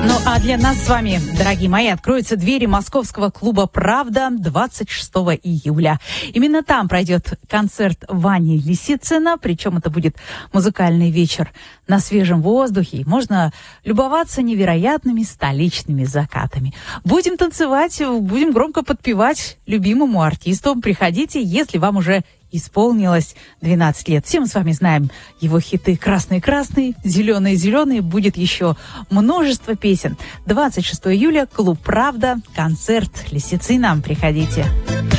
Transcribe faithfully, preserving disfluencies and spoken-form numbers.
Ну а для нас с вами, дорогие мои, откроются двери московского клуба «Правда» двадцать шестого июля. Именно там пройдет концерт Вани Лисицына, причем это будет музыкальный вечер на свежем воздухе. Можно любоваться невероятными столичными закатами. Будем танцевать, будем громко подпевать любимому артисту. Приходите, если вам уже исполнилось двенадцать лет. Все мы с вами знаем его хиты «Красный-красный», «Зеленый-зеленый». Будет еще множество песен. двадцать шестого июля, клуб «Правда», концерт Лисицына. Приходите.